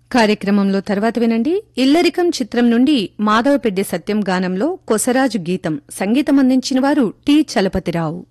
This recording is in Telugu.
కార్యక్రమంలో తర్వాత వినండి ఇల్లరికం చిత్రం నుండి మాధవపెడ్డి సత్యం గానంలో కొసరాజు గీతం సంగీతం అందించిన వారు టి చలపతిరావు.